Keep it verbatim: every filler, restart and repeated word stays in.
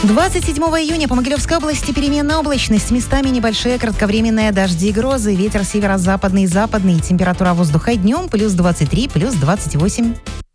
двадцать седьмого июня по Могилевской области переменная облачность. Местами небольшие кратковременные дожди и грозы. Ветер северо-западный и западный. Температура воздуха днем плюс двадцать три, плюс двадцать восемь.